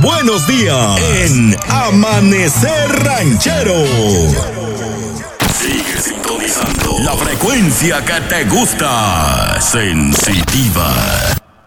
buenos días en Amanecer Ranchero. Sigue sintonizando la frecuencia que te gusta, sensitiva.